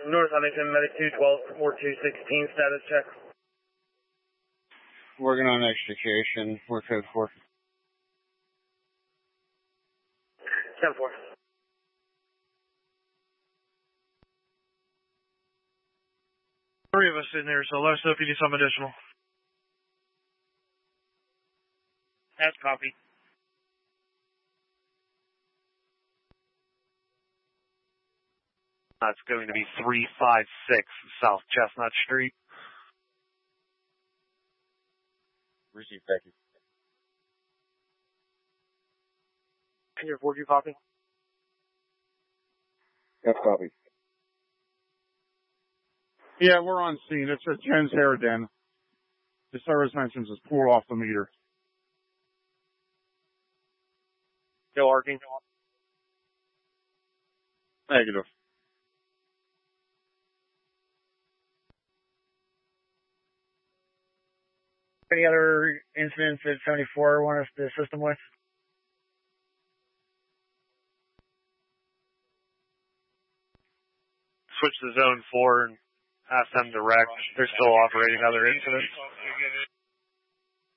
North Huntington, Medic 212, 4216, status check. Working on extrication, we're code 4. 10-4. Three of us in there, so let us know if you need some additional. That's copy. That's going to be 356 South Chestnut Street. Receive, thank you. Can you report you copy? Yes, copy. Yeah, we're on scene. It's a Jen's Hair Den. The service mentions is pulled off the meter. Still arcing. Negative. Any other incidents at 74 want us to assist them with? Switch to zone 4 and ask them direct. They're still operating other incidents.